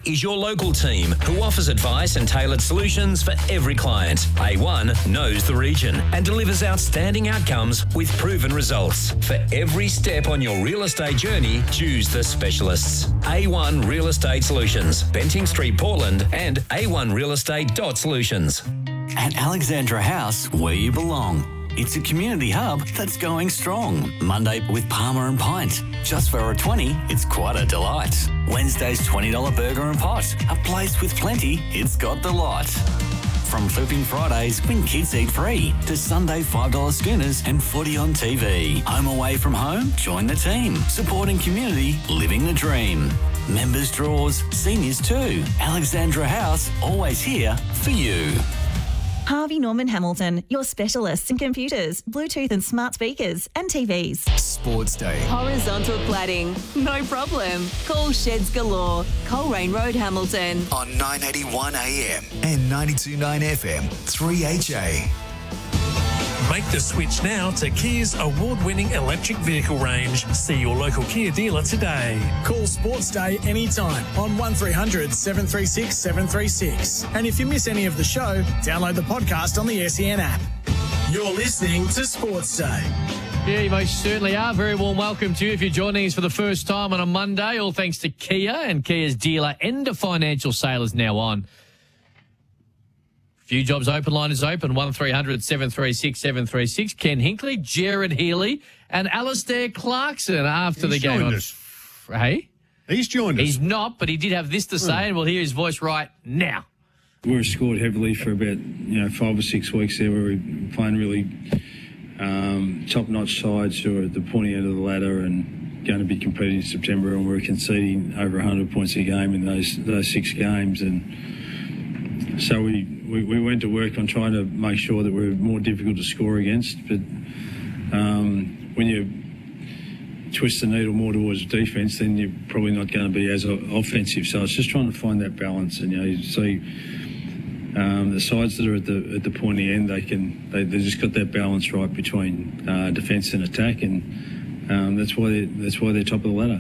is your local team who offers advice and tailored solutions for every client. A1 knows the region and delivers outstanding outcomes with proven results. For every step on your real estate journey, choose the specialists. A1 Real Estate Solutions, Benting Street, Portland, and a1realestate.solutions. At Alexandra House, where you belong. It's a community hub that's going strong. Monday with Palmer and Pint. Just for $1.20, it's quite a delight. Wednesday's $20 burger and pot. A place with plenty, it's got the lot. From Flipping Fridays, when kids eat free, to Sunday $5 schooners and footy on TV. Home away from home? Join the team. Supporting community, living the dream. Members draws, seniors too. Alexandra House, always here for you. Harvey Norman Hamilton, your specialists in computers, Bluetooth and smart speakers and TVs. Sports Day. Horizontal cladding, no problem. Call Sheds Galore, Coleraine Road, Hamilton. On 981 AM and 92.9 FM, 3HA. Make the switch now to Kia's award-winning electric vehicle range. See your local Kia dealer today. Call Sports Day anytime on 1300 736 736. And if you miss any of the show, download the podcast on the SEN app. You're listening to Sports Day. Yeah, you most certainly are. Very warm welcome to you if you're joining us for the first time on a Monday. All thanks to Kia, and Kia's dealer end of financial sale is now on. Few jobs open, line is open, 1300 736 736. Ken Hinkley, Jared Healy and Alistair Clarkson after the game. Hey? He's joined us. He's not, but he did have this to say, and we'll hear his voice right now. We were scored heavily for about 5 or 6 weeks there, where we were playing really top-notch sides who are at the pointy end of the ladder and going to be competing in September, and we were conceding over 100 points a game in those 6 games. And so we went to work on trying to make sure that we're more difficult to score against. But when you twist the needle more towards defence, then you're probably not going to be as offensive. So it's just trying to find that balance. And you see the sides that are at the pointy end, they just got that balance right between defence and attack, and that's why they're top of the ladder.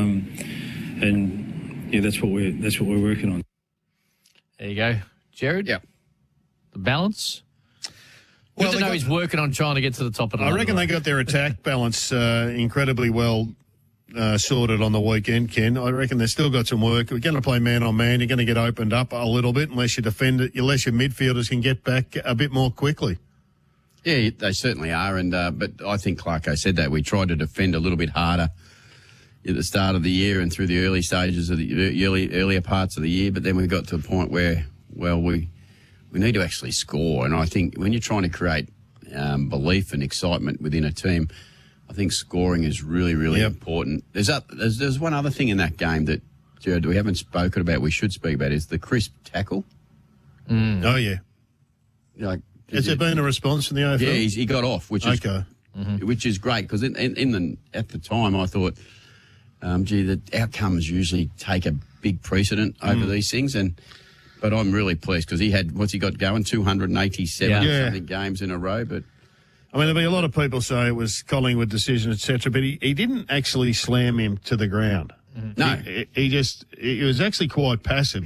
And yeah, that's what we're working on. There you go. Jared? Yeah. The balance? Good to know he's working on trying to get to the top of the ladder. I reckon they got their attack balance incredibly well sorted on the weekend, Ken. I reckon they've still got some work. We're going to play man-on-man. You're going to get opened up a little bit unless your midfielders can get back a bit more quickly. Yeah, they certainly are. And but I think Clarko said that. We tried to defend a little bit harder at the start of the year and through the early stages of the earlier parts of the year, but then we got to a point where, well, we need to actually score. And I think when you're trying to create belief and excitement within a team, I think scoring is really, really important. There's one other thing in that game that, Jared, we haven't spoken about, we should speak about, is the crisp tackle. Oh, yeah. Has there been a response from the AFL? Yeah, he got off, which is great, because at the time I thought, the outcomes usually take a big precedent over these things, but I'm really pleased because he had, what's he got going, 287 games in a row. But I mean, there'll be a lot of people say it was Collingwood decision, etc., but he didn't actually slam him to the ground. No, he was actually quite passive.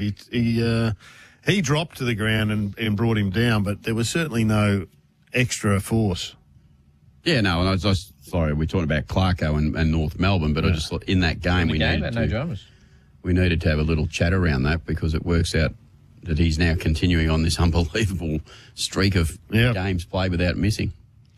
He dropped to the ground and brought him down, but there was certainly no extra force. Yeah, no, and I was sorry, we're talking about Clarko and North Melbourne, but I just thought in that game we needed to have a little chat around that, because it works out that he's now continuing on this unbelievable streak of games played without missing.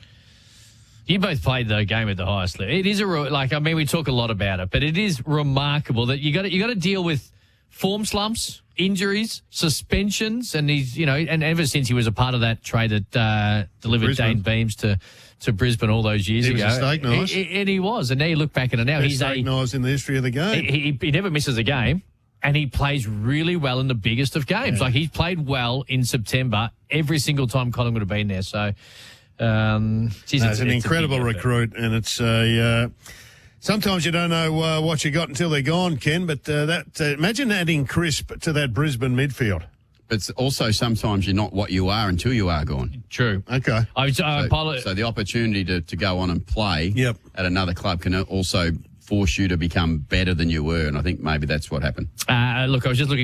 You both played the game at the highest level. It is we talk a lot about it, but it is remarkable that you got to deal with form slumps, injuries, suspensions, and he's and ever since he was a part of that trade that delivered Brisbane. Dane Beams to Brisbane all those years ago. He was a steak knife. And he was, and now you look back at it now. He's steak knives in the history of the game. He never misses a game, and he plays really well in the biggest of games. Yeah. Like, he's played well in September every single time Collingwood have been there. So, it's an incredible recruit, and it's sometimes you don't know what you got until they're gone, Ken. But imagine adding crisp to that Brisbane midfield. But also sometimes you're not what you are until you are gone. True. Okay. So the opportunity to go on and play at another club can also force you to become better than you were, and I think maybe that's what happened. Look, I was just looking